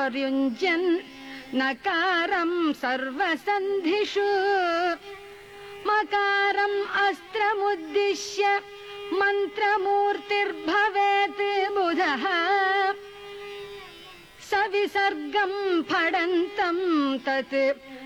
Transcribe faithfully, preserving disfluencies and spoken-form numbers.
युञ्जन् नकारं सर्वसन्धिषु मकारम् अस्त्रमुद्दिश्य मन्त्रमूर्तिर्भवेत् बुधः सविसर्गं फडन्तं तत्